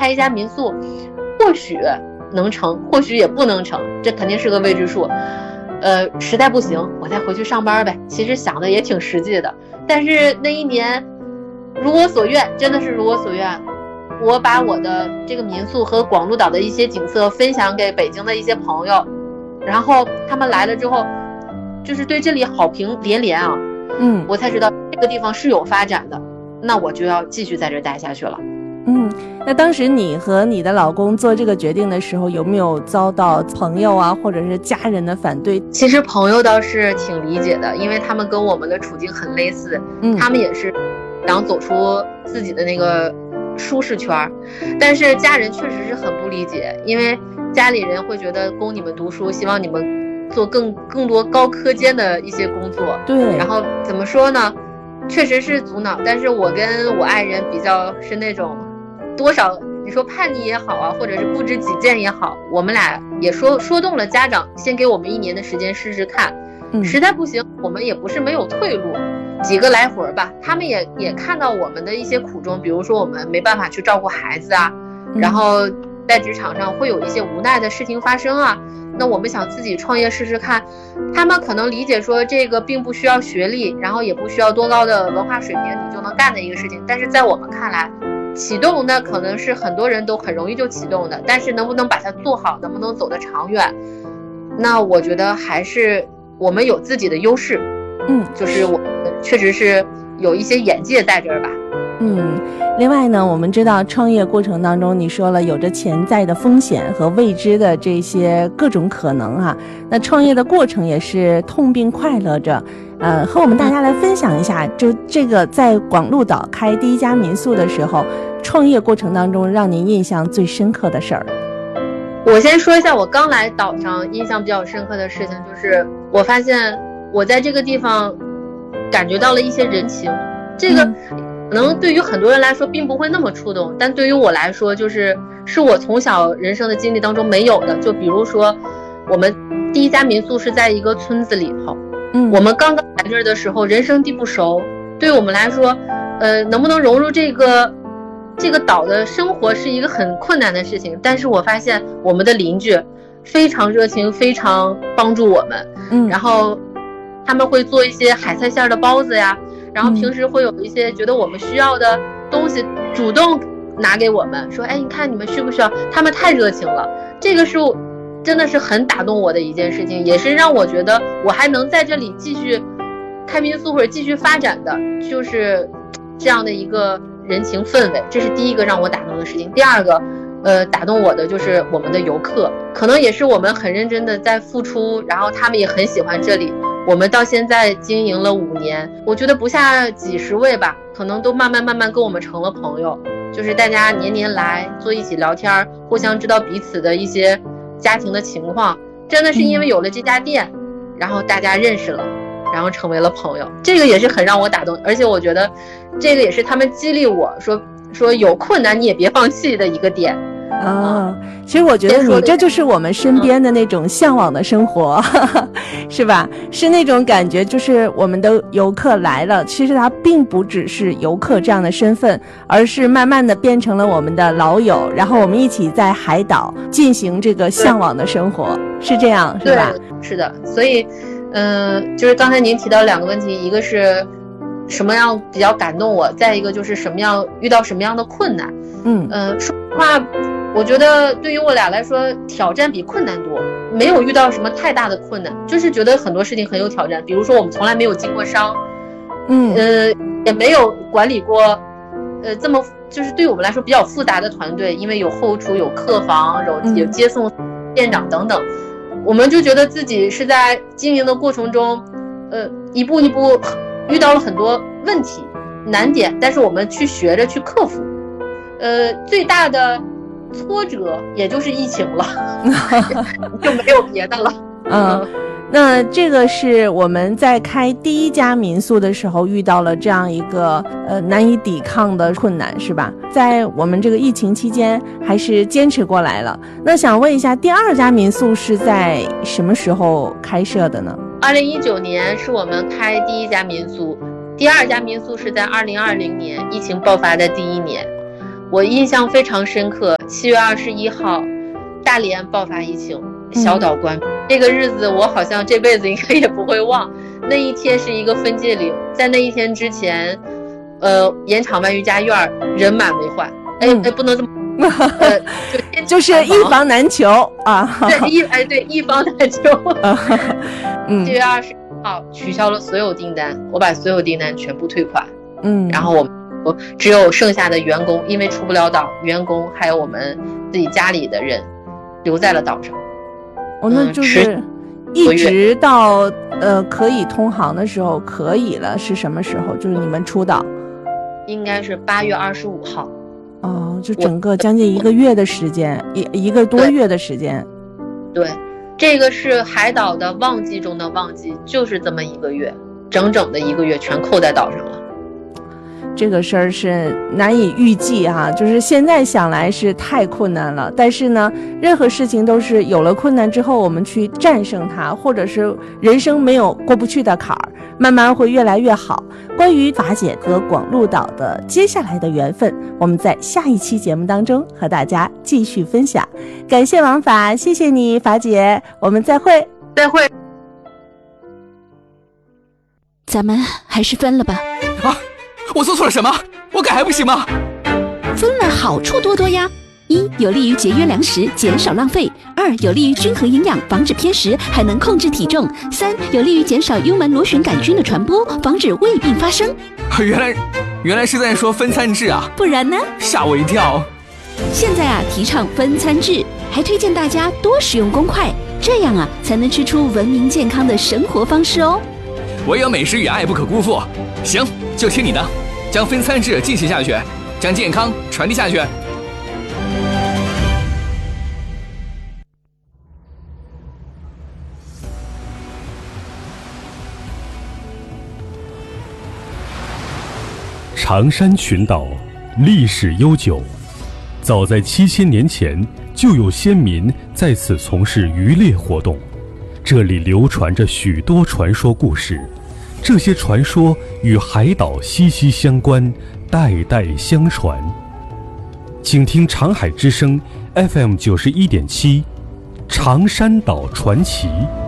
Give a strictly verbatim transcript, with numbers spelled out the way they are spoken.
开一家民宿，或许能成，或许也不能成，这肯定是个未知数。呃，实在不行，我再回去上班呗。其实想的也挺实际的，但是那一年，如我所愿，真的是如我所愿。我把我的这个民宿和广鹿岛的一些景色分享给北京的一些朋友，然后他们来了之后，就是对这里好评连连啊。 嗯， 我才知道这个地方是有发展的，那我就要继续在这待下去了。 嗯，那当时你和你的老公做这个决定的时候，有没有遭到朋友啊或者是家人的反对？ 其实朋友倒是挺理解的，因为他们跟我们的处境很类似，嗯，他们也是想走出自己的那个舒适圈，但是家人确实是很不理解，因为家里人会觉得供你们读书，希望你们做更更多高科尖的一些工作。 对， 然后怎么说呢，确实是阻挠，但是我跟我爱人比较是那种多少你说叛逆也好啊，或者是不知己见也好，我们俩也说说动了家长，先给我们一年的时间试试看，嗯，实在不行我们也不是没有退路，几个来回吧，他们也也看到我们的一些苦衷，比如说我们没办法去照顾孩子啊，嗯，然后在职场上会有一些无奈的事情发生啊，那我们想自己创业试试看，他们可能理解说这个并不需要学历，然后也不需要多高的文化水平你就能干的一个事情，但是在我们看来，启动那可能是很多人都很容易就启动的，但是能不能把它做好，能不能走得长远，那我觉得还是我们有自己的优势，嗯，就是我确实是有一些眼界在这儿吧。 嗯，另外呢，我们知道创业过程当中，你说了有着潜在的风险和未知的这些各种可能啊，那创业的过程也是痛并快乐着。呃，和我们大家来分享一下，就这个在广鹿岛开第一家民宿的时候，创业过程当中让您印象最深刻的事儿。 我先说一下我刚来岛上印象比较深刻的事情，就是我发现我在这个地方感觉到了一些人情，这个可能对于很多人来说并不会那么触动，但对于我来说就是是我从小人生的经历当中没有的。就比如说我们第一家民宿是在一个村子里头，嗯，我们刚刚来这儿的时候人生地不熟，对于我们来说呃，能不能融入这个这个岛的生活是一个很困难的事情，但是我发现我们的邻居非常热情，非常帮助我们，嗯，然后他们会做一些海菜馅的包子呀，然后平时会有一些觉得我们需要的东西主动拿给我们，说哎，你看你们需不需要，他们太热情了，这个是真的是很打动我的一件事情，也是让我觉得我还能在这里继续开民宿或者继续发展的，就是这样的一个人情氛围，这是第一个让我打动的事情。第二个呃，打动我的就是我们的游客，可能也是我们很认真的在付出，然后他们也很喜欢这里，我们到现在经营了五年，我觉得不下几十位吧，可能都慢慢慢慢跟我们成了朋友，就是大家年年来坐一起聊天，互相知道彼此的一些家庭的情况，真的是因为有了这家店，然后大家认识了，然后成为了朋友，这个也是很让我打动，而且我觉得这个也是他们激励我说说有困难你也别放弃的一个点。 哦，其实我觉得你这就是我们身边的那种向往的生活，嗯、是吧？是那种感觉，就是我们的游客来了，其实他并不只是游客这样的身份，而是慢慢的变成了我们的老友，然后我们一起在海岛进行这个向往的生活，是这样，是吧？ 对，是的，所以，嗯、呃，就是刚才您提到两个问题，一个是什么样比较感动我，再一个就是什么样遇到什么样的困难，嗯，呃，说实话。我觉得对于我俩来说挑战比困难多，没有遇到什么太大的困难，就是觉得很多事情很有挑战，比如说我们从来没有经过商，嗯呃也没有管理过呃这么就是对我们来说比较复杂的团队，因为有后厨有客房有有接送店长等等，我们就觉得自己是在经营的过程中呃一步一步遇到了很多问题难点，但是我们去学着去克服，呃最大的挫折也就是疫情了就没有别的了。 嗯，那这个是我们在开第一家民宿的时候遇到了这样一个呃难以抵抗的困难，是吧？在我们这个疫情期间还是坚持过来了。那想问一下，第二家民宿是在什么时候开设的呢？ 二零一九年是我们开第一家民宿，第二家民宿是在二零二零年疫情爆发的第一年。 我印象非常深刻，七月二十一号，大连爆发疫情，小岛关闭、嗯、这个日子我好像这辈子应该也不会忘。那一天是一个分界岭，在那一天之前，呃，盐场万余家院人满为患。哎、嗯、哎，不能这么，呃，就就是一房难求啊。 对，一哎对，一房难求。嗯，七月二十一号取消了所有订单，我把所有订单全部退款。嗯，然后我们只有剩下的员工，因为出不了岛，员工还有我们自己家里的人留在了岛上。 哦，那就是一直到呃可以通航的时候可以了，是什么时候？就是你们出岛， 应该是八月二十五号。 哦，就整个将近一个月的时间，一一个多月的时间。 对，对，这个是海岛的旺季中的旺季，就是这么一个月，整整的一个月全扣在岛上了。 这个事儿是难以预计哈、啊，就是现在想来是太困难了，但是呢，任何事情都是有了困难之后，我们去战胜它，或者是人生没有过不去的坎儿，慢慢会越来越好。关于法姐和广鹿岛的接下来的缘分，我们在下一期节目当中和大家继续分享。感谢王法，谢谢你，法姐，我们再会， 再会。 咱们还是分了吧。 啊！我做错了什么？我改还不行吗？ 分了好处多多呀！一，有利于节约粮食，减少浪费；二，有利于均衡营养，防止偏食，还能控制体重；三，有利于减少幽门螺旋杆菌的传播，防止胃病发生。 原来，原来是在说分餐制啊！ 不然呢？ 吓我一跳。 现在啊，提倡分餐制，还推荐大家多使用公筷，这样啊，才能吃出文明健康的生活方式哦。 唯有美食与爱不可辜负。行，就听你的，将分餐制进行下去，将健康传递下去。 长山群岛历史悠久，早在七千年前就有先民在此从事渔猎活动，这里流传着许多传说故事，这些传说与海岛息息相关，代代相传。请听长海之声 F M 九十一点七，长山岛传奇。